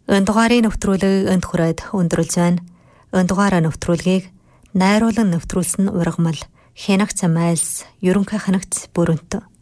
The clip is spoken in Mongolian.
Дугаарыг нэвтрүүлэг энд хүрээд өндөрлж байна. Дугаараа нэвтрүүлгийг найруулан нэвтрүүлсэн ургамал Хянагт Майлс ерөнхий ханагт бүрэнт